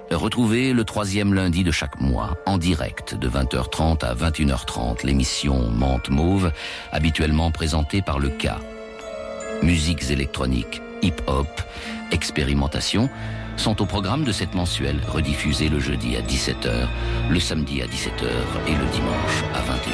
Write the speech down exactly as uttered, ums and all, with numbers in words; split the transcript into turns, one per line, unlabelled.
Retrouvez le troisième lundi de chaque mois, en direct, de vingt heures trente à vingt et une heures trente, l'émission Menthe Mauve, habituellement présentée par le K. Musiques électroniques, hip-hop, expérimentation sont au programme de cette mensuelle, rediffusée le jeudi à dix-sept heures, le samedi à dix-sept heures et le dimanche à vingt et